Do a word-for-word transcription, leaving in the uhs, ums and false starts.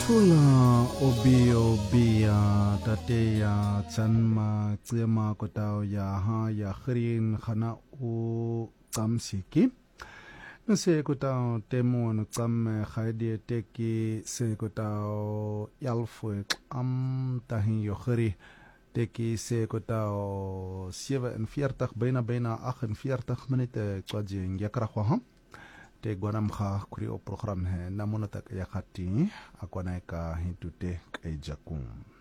Tula obi obi ya tate ya tsanma tsema kotao ya ha ya khrin khana u tsamsiki nse kotao temo no tsam khaidi teki se kotao yalfwe am tahin yo khri teki se kotao zevenenveertig bijna bijna achtenveertig minute twaji yakra khwa te gwanam kha kuri o program he namonatak yakati akwana ka hintute kay jakum